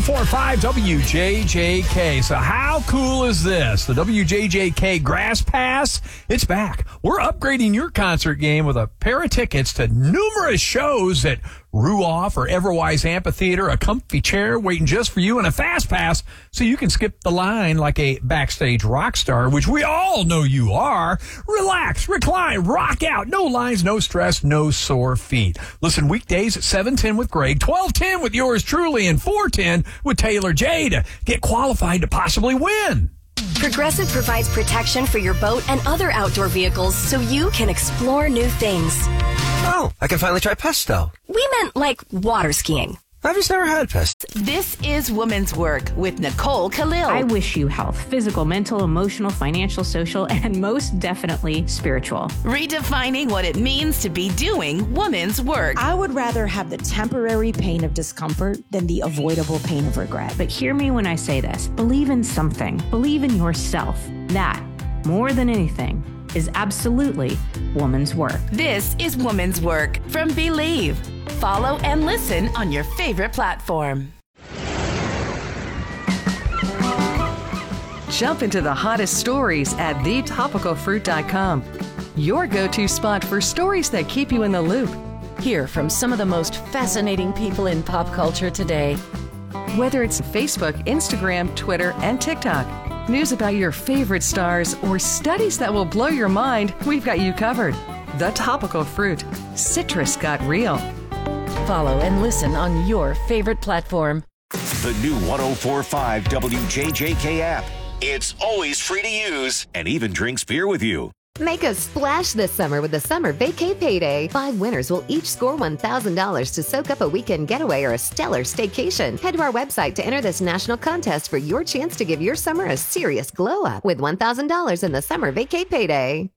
104.5 WJJK. So how cool is this? The WJJK Grass Pass, it's back. We're upgrading your concert game with a pair of tickets to numerous shows at Ruoff or Everwise Amphitheater, a comfy chair waiting just for you, and a fast pass so you can skip the line like a backstage rock star, which we all know you are. Relax, recline, rock out. No lines, no stress, no sore feet. Listen weekdays at 7:10 with Greg, 12:10 with yours truly, and 4:10 with Taylor J to get qualified to possibly win. Progressive provides protection for your boat and other outdoor vehicles so you can explore new things. Oh, I can finally try pesto. We meant like water skiing. I've just never had pesto. This is Woman's Work with Nicole Khalil. I wish you health, physical, mental, emotional, financial, social, and most definitely spiritual. Redefining what it means to be doing woman's work. I would rather have the temporary pain of discomfort than the avoidable pain of regret. But hear me when I say this. Believe in something. Believe in yourself. That, more than anything, is absolutely woman's work. This is Woman's Work from Believe. Follow and listen on your favorite platform. Jump into the hottest stories at thetopicalfruit.com. Your go-to spot for stories that keep you in the loop. Hear from some of the most fascinating people in pop culture today. Whether it's Facebook, Instagram, Twitter, and TikTok, news about your favorite stars, or studies that will blow your mind, we've got you covered. The Topical Fruit. Citrus got real. Follow and listen on your favorite platform. The new 104.5 WJJK app. It's always free to use and even drinks beer with you. Make a splash this summer with the Summer Vacay Payday. 5 winners will each score $1,000 to soak up a weekend getaway or a stellar staycation. Head to our website to enter this national contest for your chance to give your summer a serious glow up with $1,000 in the Summer Vacay Payday.